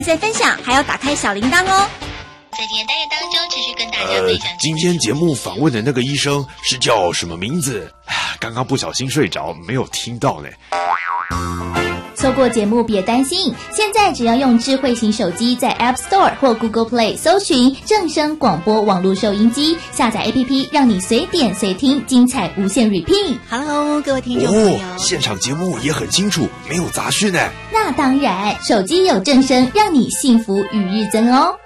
再分享，还要打开小铃铛哦。 在今天单元当中，持续跟大家分享。 今天节目访问的那个医生是叫什么名字？刚刚不小心睡着，没有听到呢。 错过节目别担心，现在只要用智慧型手机在 App Store 或 Google Play 搜寻正声广播网络收音机，下载 APP， 让你随点随听，精彩无限 repeat。 Hello， 各位听众朋友， 现场节目也很清楚，没有杂讯呢。 那当然，手机有正声，让你幸福与日增哦。